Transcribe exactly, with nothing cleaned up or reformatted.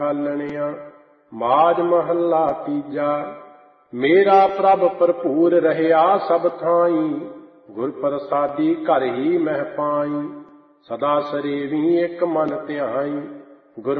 ਚਾਲਣਿਆ। ਮਾਜ ਮਹੱਲਾ ਤੀਜਾ। ਮੇਰਾ ਪ੍ਰਭ ਭਰਪੂਰ ਰਹਿਆ ਸਭ ਥਾਈ, ਗੁਰ ਪ੍ਰਸਾਦੀ ਘਰ ਹੀ ਮਹਿ ਪਾਈ। ਸਦਾ ਸਰੇਵੀ ਇੱਕ ਮਨ ਧਿਆਈ,